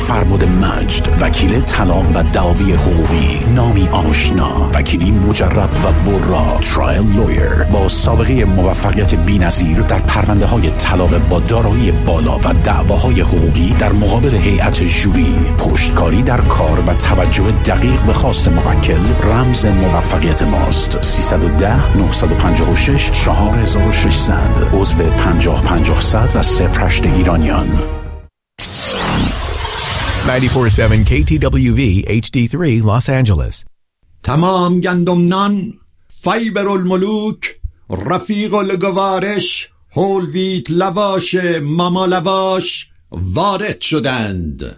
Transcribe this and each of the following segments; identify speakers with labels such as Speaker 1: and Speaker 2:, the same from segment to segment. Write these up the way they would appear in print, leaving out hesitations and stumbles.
Speaker 1: فربد مجد، وکیل طلاق و دعاوی حقوقی، نامی آشنا، وکیلی مجرب و برا، ترایل لویر با سابقه موفقیت بی‌نظیر در پرونده‌های طلاق با دارایی بالا و دعواهای حقوقی در مقابل هیئت ژوری. پشتکاری در کار و توجه دقیق به خواست موکل رمز موفقیت ماست. 310 956 4600 عضو 50-50 و 08 ایرانیان.
Speaker 2: 94.7 KTWV HD3 Los Angeles.
Speaker 3: تمام گندمنان، فیبر الملوک، رفیق الگوارش، هول ویت لواش، ماما لواش وارد شدند.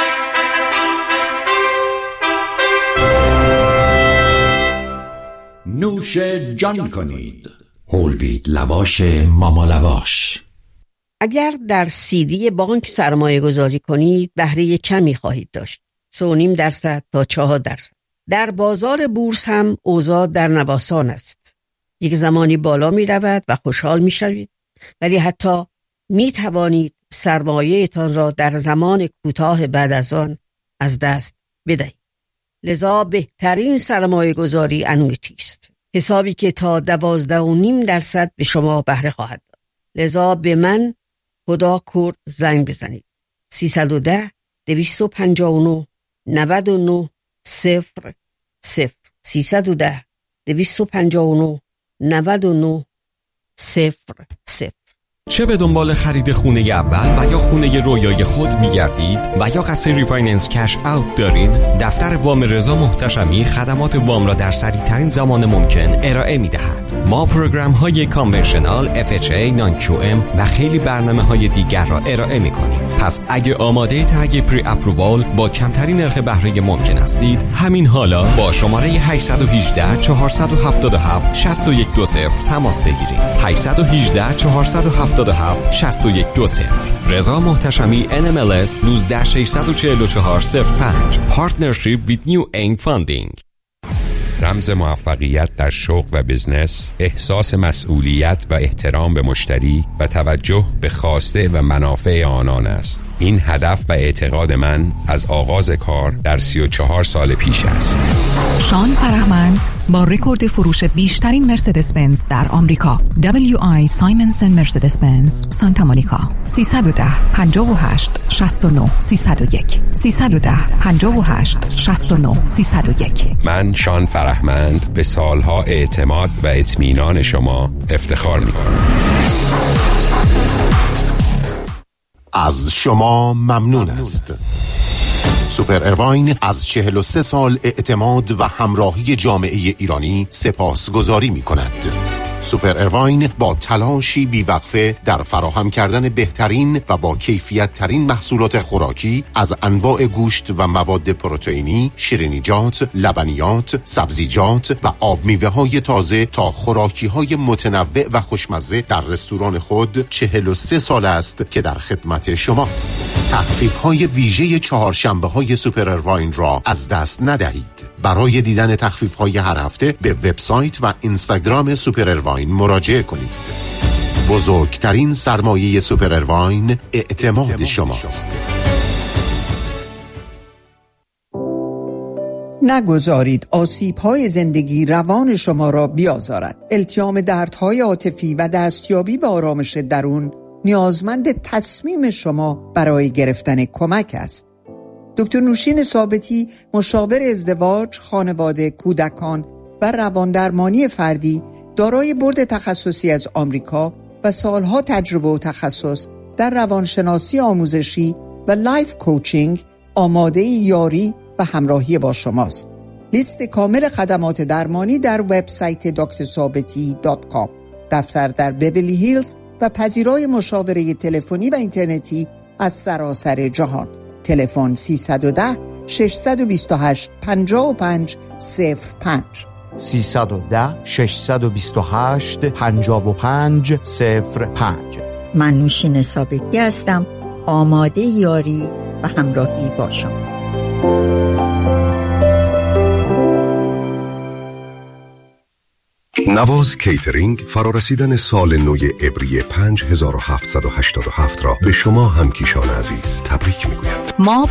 Speaker 3: نوش جان کنید. هول ویت لواش، ماما لواش.
Speaker 4: اگر در CD بانک سرمایه گذاری کنید بهره کمی خواهید داشت، 3.5% تا 4%. در بازار بورس هم اوضاع در نوسان است. یک زمانی بالا می رود و خوشحال می شوید، ولی حتی می توانید سرمایه‌تان را در زمان کوتاه بعد از آن از دست بدهید. لذا بهترین سرمایه گذاری انویتی است، حسابی که تا 12.5% به شما بهره خواهد داد. لذا به من خدا کرد زنگ بزنید. 310 259 99 00 310 259 99 00.
Speaker 5: چه به دنبال خرید خونه اول و یا خونه رویای خود می‌گردید و یا قصد ریفایننس کش اوت دارید؟ دفتر وام رضا محتشمی خدمات وام را در سریع‌ترین زمان ممکن ارائه می‌دهد. ما پروگرام‌های کانونشنال، FHA، نان QM و خیلی برنامه‌های دیگر را ارائه می‌کنیم. پس اگه آماده تگ پری اپرووال با کمترین نرخ بهره ممکن هستید، همین حالا با شماره 818 477 6120 تماس بگیرید. 818 477 6120. رضا محتشمی NMLS 1964405. Partnership with New Aim Funding.
Speaker 6: رمز موفقیت در شغل و بزنس، احساس مسئولیت و احترام به مشتری و توجه به خواسته و منافع آنان است. این هدف و اعتقاد من از آغاز کار در 34 سال پیش است.
Speaker 7: شان فرهمند با رکورد فروش بیشترین مرسدس بنز در آمریکا، WI سایمنسن مرسدس بنز سانتا مونیکا. 310 58 69 301 310 58 69 301.
Speaker 6: من شان فرهمند به سالها اعتماد و اطمینان شما افتخار می‌کنم.
Speaker 8: از شما ممنون است. سوپر ارواین از 43 سال اعتماد و همراهی جامعه ایرانی سپاسگزاری می کند. سوپر ارواین با تلاشی بیوقفه در فراهم کردن بهترین و با کیفیت ترین محصولات خوراکی از انواع گوشت و مواد پروتئینی، شیرینیجات، لبنیات، سبزیجات و آب میوه های تازه تا خوراکی های متنوع و خوشمزه در رستوران خود 43 سال است که در خدمت شماست. تخفیف های ویژه چهارشنبه های سوپر ارواین را از دست ندهید. برای دیدن تخفیف های هر هفته به وبسایت و اینستاگرام سوپر ارواین مراجعه کنید. بزرگترین سرمایه سوپر ارواین اعتماد شماست.
Speaker 9: نگذارید آسیب‌های زندگی روان شما را بیازارد. التیام دردهای عاطفی و دستیابی به آرامش درون نیازمند تصمیم شما برای گرفتن کمک است. دکتر نوشین ثابتی، مشاور ازدواج، خانواده، کودکان و رواندرمانی فردی، دارای بورد تخصصی از آمریکا و سالها تجربه و تخصص در روانشناسی آموزشی و لایف کوچینگ، آماده یاری و همراهی با شماست. لیست کامل خدمات درمانی در وبسایت drثابتی.com. دفتر در بیولی هیلز و پذیرای مشاوره تلفنی و اینترنتی از سراسر جهان. تلفن 310 628 5505
Speaker 10: 310 628 5505.
Speaker 11: من نوشین ثابتی هستم، آماده یاری و همراهی با شما.
Speaker 12: نواز کیترینگ فرارسیدن سال نو عبری 5787 را به شما همکیشان عزیز تبریک میگوید.
Speaker 7: ما